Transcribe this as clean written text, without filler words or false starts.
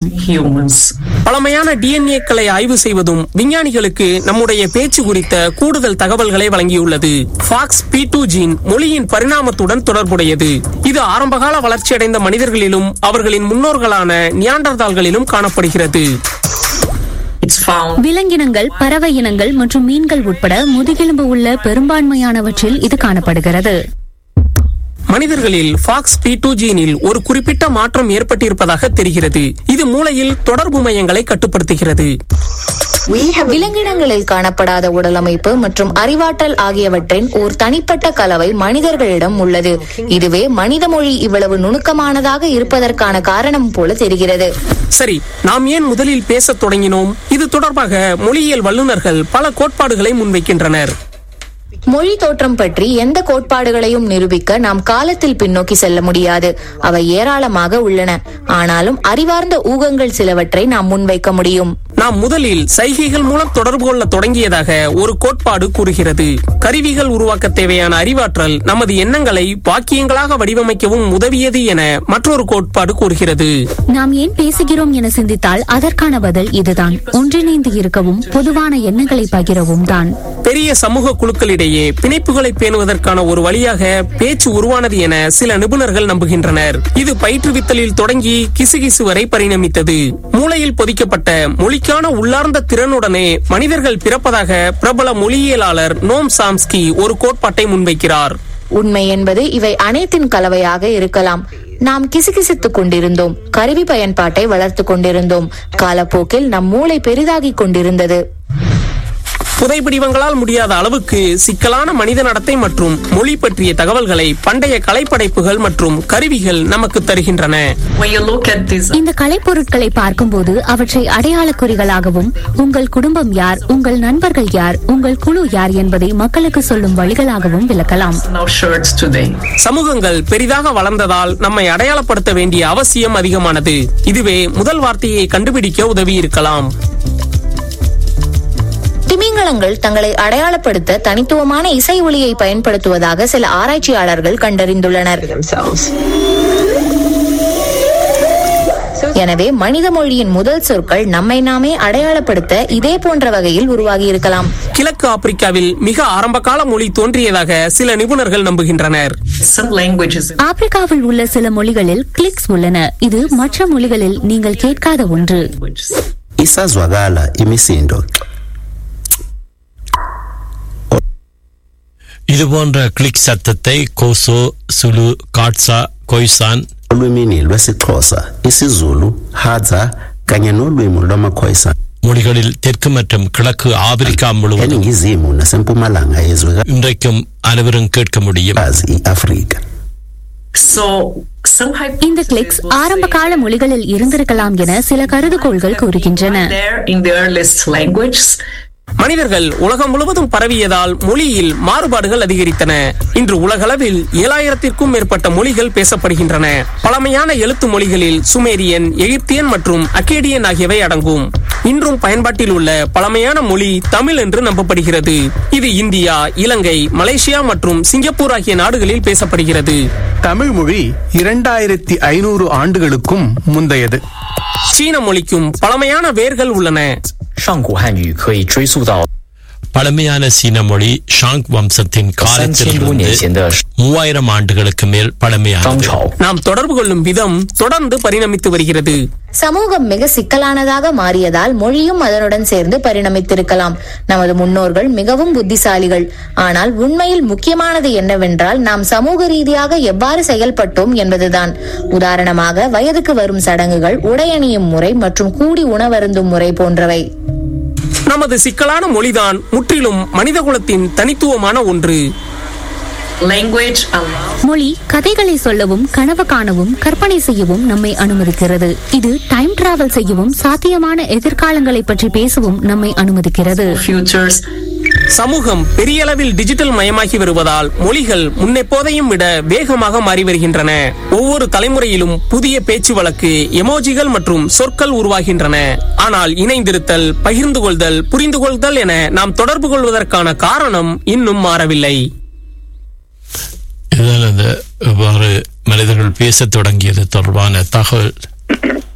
பழமையான டிஎன்ஏக்களை ஆய்வு செய்வதும் விஞ்ஞானிகளுக்கு நம்முடைய பேச்சு குறித்த கூடுதல் தகவல்களை வழங்கியுள்ளது. ஃபாக்ஸ் P2 ஜீன் மொழியின் பரிணாமத்துடன் தொடர்புடையது. இது ஆரம்பகால வளர்ச்சியடைந்த மனிதர்களிலும் அவர்களின் முன்னோர்களான நியாண்டர்தால்களிலும் காணப்படுகிறது. விலங்கினங்கள், பறவை இனங்கள் மற்றும் மீன்கள் உட்பட முதுகெலும்பு உள்ள பெரும்பான்மையானவற்றில் இது காணப்படுகிறது. மனிதர்களில் ஃபாக்ஸ் P2 ஜீனில் ஒரு குறிப்பிட்ட மாற்றம் ஏற்பட்டிருப்பதாக தெரிகிறது. இது மூளையில் தொடர்பு மையங்களை கட்டுப்படுத்துகிறது. விலங்கினங்களில் காணப்படாத உடலமைப்பு மற்றும் அறிவாற்றல் ஆகியவற்றின் ஒரு தனிப்பட்ட கலவை மனிதர்களிடம் உள்ளது. இதுவே மனித மொழி இவ்வளவு நுணுக்கமானதாக இருப்பதற்கான காரணம் போல தெரிகிறது. சரி, நாம் ஏன் முதலில் பேசத் தொடங்கினோம்? இது தொடர்பாக மொழியியல் வல்லுநர்கள் பல கோட்பாடுகளை முன்வைக்கின்றனர். மொழி தோற்றம் பற்றி எந்த கோட்பாடுகளையும் நிரூபிக்க நாம் காலத்தில் பின்னோக்கி செல்ல முடியாது. அவை ஏராளமாக உள்ளன. ஆனாலும் அறிவார்ந்த ஊகங்கள் சிலவற்றை நாம் முன்வைக்க முடியும். நாம் முதலில் சைகைகள் மூலம் தொடர்பு கொள்ள தொடங்கியதாக ஒரு கோட்பாடு கூறுகிறது. கருவிகள் உருவாக்க தேவையான அறிவாற்றல் நமது எண்ணங்களை வாக்கியங்களாக வடிவமைக்கவும் உதவியது என மற்றொரு கோட்பாடு கூறுகிறது. நாம் ஏன் பேசுகிறோம் என சிந்தித்தால் அதற்கான பதில் இதுதான். ஒன்றிணைந்து இருக்கவும் பொதுவான எண்ணங்களை பகிரவும் தான். பெரிய சமூக குழுக்களிடையே பிணைப்புகளை பேணுவதற்கான ஒரு வழியாக பேச்சு உருவானது என சில நிபுணர்கள் நம்புகின்றனர். இது பயிற்றுவித்தலில் தொடங்கி கிசுகிசு வரை பரிணமித்தது. மூளையில் பொதிக்கப்பட்ட மொழிக்கான உள்ளார்ந்த திறனுடனே மனிதர்கள் பிறப்பதாக பிரபல மொழியியலாளர் நோம் சாம்ஸ்கி ஒரு கோட்பாட்டை முன்வைக்கிறார். உண்மை என்பது இவை அனைத்தின் கலவையாக இருக்கலாம். நாம் கிசுகிசுத்துக் கொண்டிருந்தோம், கருவி பயன்பாட்டை வளர்த்துக் கொண்டிருந்தோம். காலப்போக்கில் நம் மூளை பெரிதாகிக் கொண்டிருந்தது. புதைப்பிடிவங்களால் முடியாத அளவுக்கு சிக்கலான மனித நடத்தை மற்றும் மொழி பற்றிய தகவல்களை பண்டைய கலைப்படைப்புகள் மற்றும் கருவிகள் நமக்கு தருகின்றன. இந்த கலைப்பொருட்களை பார்க்கும்போது அவற்றை அடையாள குறிகளாகவும், உங்கள் குடும்பம் யார், உங்கள் நண்பர்கள் யார், உங்கள் குழு யார் என்பதை மக்களுக்கு சொல்லும் வழிகளாகவும் விளக்கலாம். சமூகங்கள் பெரிதாக வளர்ந்ததால் நம்மை அடையாளப்படுத்த வேண்டிய அவசியம் அதிகமானது. இதுவே முதல் வார்த்தையை கண்டுபிடிக்க உதவி இருக்கலாம். திமிங்கலங்கள் தங்களை அடையாளப்படுத்த தனித்துவமான இசை ஒலியை பயன்படுத்துவதாக சில ஆராய்ச்சியாளர்கள் கண்டறிந்துள்ளனர். எனவே மனித மொழியின் முதல் சொற்கள் நம்மை நாமே அடையாளப்படுத்த இதே போன்ற வகையில் உருவாகி இருக்கலாம். கிழக்கு ஆப்பிரிக்காவில் மிக ஆரம்பகால மொழி தோன்றியதாக சில நிபுணர்கள் நம்புகின்றனர். ஆப்பிரிக்காவில் உள்ள சில மொழிகளில் கிளிக்ஸ் உள்ளன. இது மற்ற மொழிகளில் நீங்கள் கேட்காத ஒன்று. isazwakala imisindo. இதுபோன்ற கிளிக் சத்தத்தை Gozo, சுலு, CAATSA, கொய்சான் olwimini lwesiXhosa, isiZulu, Hadza kanye nolwimi lwamaKhoisan மொழிகளில் தெற்கு மற்றும் கிழக்கு ஆப்பிரிக்கா முழுவதும் eningizimu nasempumalanga yezwekazi இன்றைக்கும் அனைவரும் கேட்க முடியும். iAfrika. இந்த கிளிக்ஸ் ஆரம்ப கால மொழிகளில் இருந்திருக்கலாம் என சில கருதுகோள்கள் கூறுகின்றன. மனிதர்கள் உலகம் முழுவதும் பரவியதால் மொழியில் மாறுபாடுகள் அதிகரித்தன. இன்று உலகளவில் 7000க்கும் மேற்பட்ட மொழிகள் பேசப்படுகின்றன. பழமையான எழுத்து மொழிகளில் சுமேரியன், எகிப்தியன் மற்றும் அக்கேடியன் ஆகியவை அடங்கும். இன்றும் பயன்பாட்டில் உள்ள பழமையான மொழி தமிழ் என்று நம்பப்படுகிறது. இது இந்தியா, இலங்கை, மலேசியா மற்றும் சிங்கப்பூர் ஆகிய நாடுகளில் பேசப்படுகிறது. தமிழ் மொழி 2500 ஆண்டுகளுக்கும் முந்தையது. சீன மொழிக்கும் பழமையான வேர்கள் உள்ளன. பழமையான சீன மொழி ஷாங் வம்சத்தின் காலத்திலிருந்து 3000 ஆண்டுகளுக்கு மேல் பழமையானது. நாம் தொடர்பு கொள்ளும் விதம் தொடர்ந்து பரிணமித்து வருகிறது. சமூகம் மிக சிக்கலானதாக மாறியதால் மொழியும் அதனுடன் சேர்ந்து பரிணமித்திருக்கலாம். நமது முன்னோர்கள் மிகவும் புத்திசாலிகள். ஆனால் உண்மையில் முக்கியமானது என்னவென்றால் நாம் சமூக ரீதியாக எவ்வாறு செயல்பட்டோம் என்பதுதான். உதாரணமாக வயதுக்கு வரும் சடங்குகள், உடையணியும் முறை மற்றும் கூடி உணவருந்தும் முறை போன்றவை. நமது சிக்கலான மொழிதான் முற்றிலும் மனிதகுலத்தின் தனித்துவமான ஒன்று. மொழி கதைகளை சொல்லவும், கனவு காணவும், கற்பனை செய்யவும் நம்மை அனுமதிக்கிறது. இது டைம் டிராவல் செய்யவும், சாத்தியமான எதிர்காலங்களை பற்றி பேசவும் நம்மை அனுமதிக்கிறது. சமூகம் பெரிய அளவில் டிஜிட்டல் மயமாகி வருவதால் மொழிகள் முன்னெப்போதையும் விட வேகமாக மாறி வருகின்றன. ஒவ்வொரு தலைமுறையிலும் புதிய பேச்சு வழக்கு, எமோஜிகள் மற்றும் சொற்கள் உருவாகின்றன. ஆனால் இணைந்திருத்தல், பகிர்ந்து கொள்தல், புரிந்து கொள்தல் என நாம் தொடர்பு கொள்வதற்கான காரணம் இன்னும் மாறவில்லை. இவ்வாறு மனிதர்கள் பேசத் தொடங்கியது தொடர்பான தகவல்